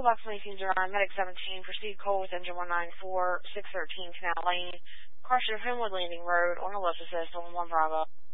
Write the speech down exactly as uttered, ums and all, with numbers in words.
Echo Box nineteen zero nine, Medic seventeen, proceed call with engine one nine four, six thirteen Canal Lane, car should Homewood Landing Road, on the left assist on one Bravo.